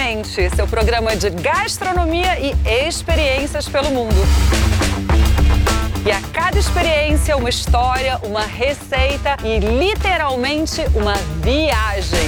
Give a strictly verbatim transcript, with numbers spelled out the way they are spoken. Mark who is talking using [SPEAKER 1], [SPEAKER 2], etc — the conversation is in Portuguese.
[SPEAKER 1] Exatamente, seu programa de gastronomia e experiências pelo mundo. E a cada experiência, uma história, uma receita e literalmente uma viagem.